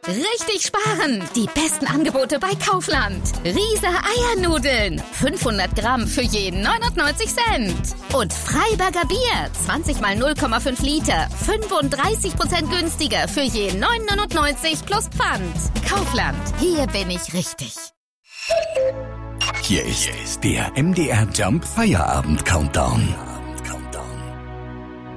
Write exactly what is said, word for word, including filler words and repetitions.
Richtig sparen! Die besten Angebote bei Kaufland. Riese Eiernudeln. fünfhundert Gramm für jeden neunundneunzig Cent. Und Freiberger Bier. zwanzig mal null Komma fünf Liter. fünfunddreißig Prozent günstiger für jeden neun neunundneunzig plus Pfand. Kaufland. Hier bin ich richtig. Hier ist der M D R Jump Feierabend Countdown.